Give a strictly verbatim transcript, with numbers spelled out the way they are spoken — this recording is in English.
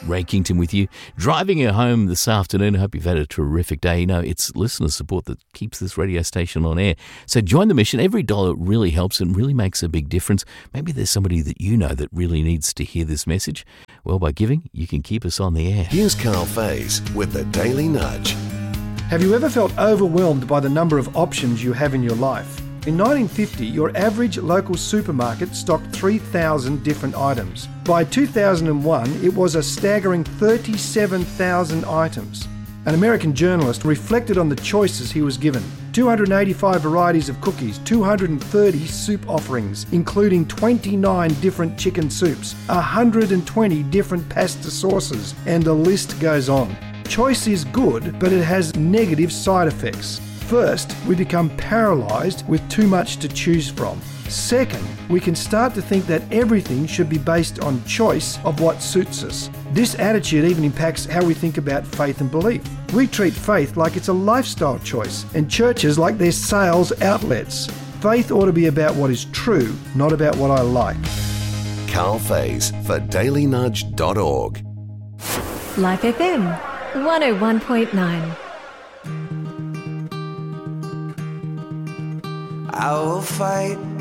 Ray Kington with you. Driving you home this afternoon. I hope you've had a terrific day. You know, it's listener support that keeps this radio station on air. So join the mission. Every dollar really helps and really makes a big difference. Maybe there's somebody that you know that really needs to hear this message. Well, by giving, you can keep us on the air. Here's Carl Faze with the Daily Nudge. Have you ever felt overwhelmed by the number of options you have in your life? In nineteen fifty, your average local supermarket stocked three thousand different items. By two thousand one, it was a staggering thirty-seven thousand items. An American journalist reflected on the choices he was given. two hundred eighty-five varieties of cookies, two hundred thirty soup offerings, including twenty-nine different chicken soups, one hundred twenty different pasta sauces, and the list goes on. Choice is good, but it has negative side effects. First, we become paralysed with too much to choose from. Second, we can start to think that everything should be based on choice of what suits us. This attitude even impacts how we think about faith and belief. We treat faith like it's a lifestyle choice, and churches like they're sales outlets. Faith ought to be about what is true, not about what I like. Carl Faze for daily nudge dot org. Life F M, one oh one point nine. I will fight